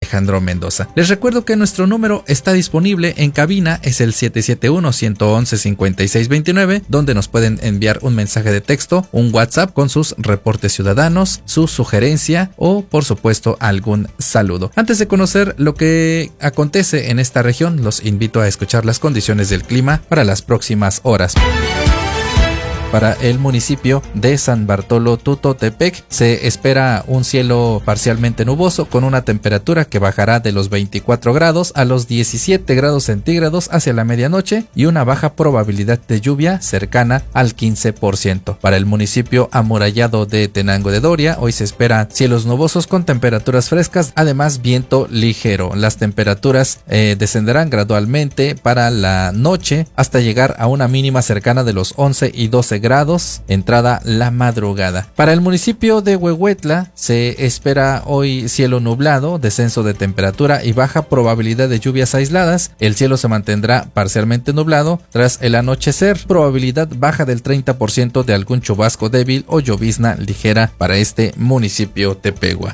Alejandro Mendoza. Les recuerdo que nuestro número está disponible en cabina, es el 771-111-5629, donde nos pueden enviar un mensaje de texto, un WhatsApp con sus reportes ciudadanos, su sugerencia o, por supuesto, algún saludo. Antes de conocer lo que acontece en esta región, los invito a escuchar las condiciones del clima para las próximas horas. Para el municipio de San Bartolo Tutotepec se espera un cielo parcialmente nuboso con una temperatura que bajará de los 24 grados a los 17 grados centígrados hacia la medianoche y una baja probabilidad de lluvia cercana al 15%. Para el municipio amurallado de Tenango de Doria hoy se espera cielos nubosos con temperaturas frescas, además viento ligero. Las temperaturas descenderán gradualmente para la noche hasta llegar a una mínima cercana de los 11 y 12 grados, entrada la madrugada. Para el municipio de Huehuetla se espera hoy cielo nublado, descenso de temperatura y baja probabilidad de lluvias aisladas. El cielo se mantendrá parcialmente nublado tras el anochecer, probabilidad baja del 30% de algún chubasco débil o llovizna ligera para este municipio Tepehua.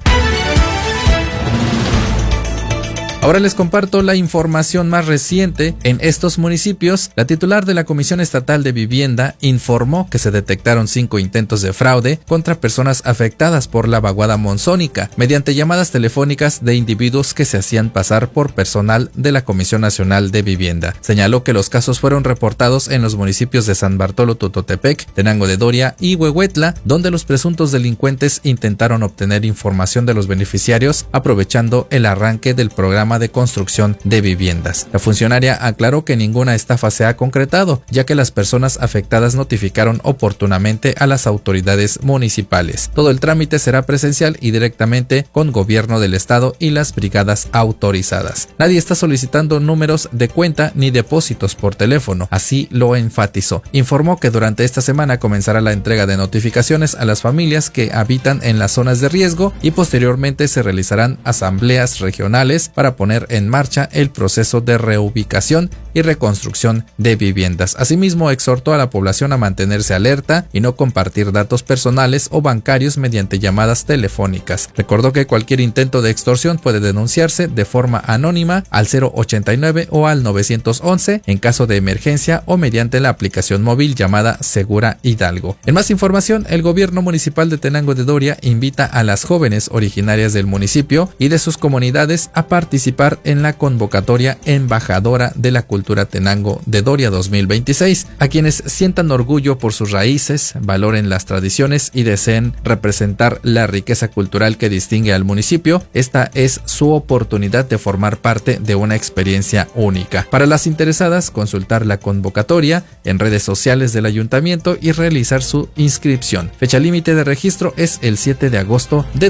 Ahora les comparto la información más reciente en estos municipios. La titular de la Comisión Estatal de Vivienda informó que se detectaron 5 intentos de fraude contra personas afectadas por la vaguada monzónica mediante llamadas telefónicas de individuos que se hacían pasar por personal de la Comisión Nacional de Vivienda. Señaló que los casos fueron reportados en los municipios de San Bartolo Tutotepec, Tenango de Doria y Huehuetla, donde los presuntos delincuentes intentaron obtener información de los beneficiarios aprovechando el arranque del programa de construcción de viviendas. La funcionaria aclaró que ninguna estafa se ha concretado, ya que las personas afectadas notificaron oportunamente a las autoridades municipales. Todo el trámite será presencial y directamente con gobierno del estado y las brigadas autorizadas. Nadie está solicitando números de cuenta ni depósitos por teléfono, así lo enfatizó. Informó que durante esta semana comenzará la entrega de notificaciones a las familias que habitan en las zonas de riesgo y posteriormente se realizarán asambleas regionales para poner en marcha el proceso de reubicación y reconstrucción de viviendas. Asimismo, exhortó a la población a mantenerse alerta y no compartir datos personales o bancarios mediante llamadas telefónicas. Recordó que cualquier intento de extorsión puede denunciarse de forma anónima al 089 o al 911 en caso de emergencia o mediante la aplicación móvil llamada Segura Hidalgo. En más información, el gobierno municipal de Tenango de Doria invita a las jóvenes originarias del municipio y de sus comunidades a participar en la convocatoria Embajadora de la Cultura Tenango de Doria 2026, a quienes sientan orgullo por sus raíces, valoren las tradiciones y deseen representar la riqueza cultural que distingue al municipio. Esta es su oportunidad de formar parte de una experiencia única. Para las interesadas, consultar la convocatoria en redes sociales del ayuntamiento y realizar su inscripción. Fecha límite de registro es el 7 de agosto de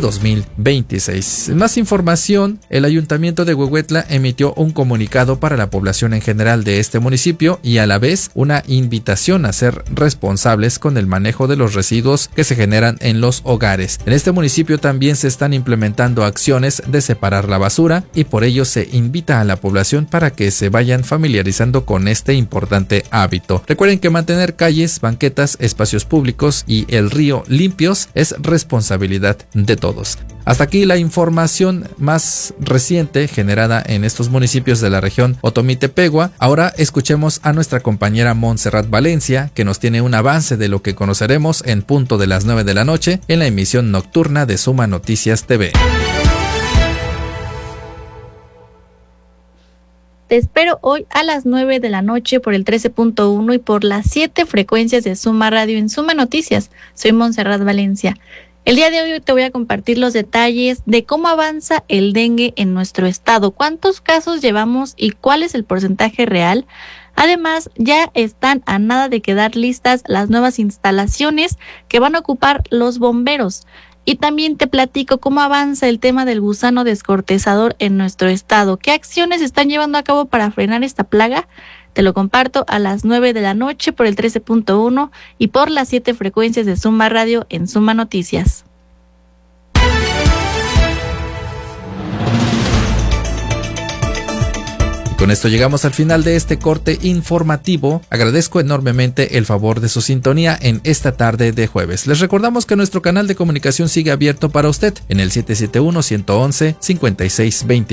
2026. Más información, el ayuntamiento de Huehuetla emitió un comunicado para la población en general de este municipio y a la vez una invitación a ser responsables con el manejo de los residuos que se generan en los hogares. En este municipio también se están implementando acciones de separar la basura y por ello se invita a la población para que se vayan familiarizando con este importante hábito. Recuerden que mantener calles, banquetas, espacios públicos y el río limpios es responsabilidad de todos. Hasta aquí la información más reciente generada en estos municipios de la región Otomí-Tepehua. Ahora escuchemos a nuestra compañera Montserrat Valencia, que nos tiene un avance de lo que conoceremos en punto de las 9 de la noche en la emisión nocturna de Suma Noticias TV. Te espero hoy a las 9 de la noche por el 13.1 y por las 7 frecuencias de Suma Radio en Suma Noticias. Soy Montserrat Valencia. El día de hoy te voy a compartir los detalles de cómo avanza el dengue en nuestro estado, cuántos casos llevamos y cuál es el porcentaje real. Además, ya están a nada de quedar listas las nuevas instalaciones que van a ocupar los bomberos. Y también te platico cómo avanza el tema del gusano descortezador en nuestro estado. ¿Qué acciones están llevando a cabo para frenar esta plaga? Te lo comparto a las 9 de la noche por el 13.1 y por las 7 frecuencias de Suma Radio en Suma Noticias. Con esto llegamos al final de este corte informativo. Agradezco enormemente el favor de su sintonía en esta tarde de jueves. Les recordamos que nuestro canal de comunicación sigue abierto para usted en el 771-111-5620.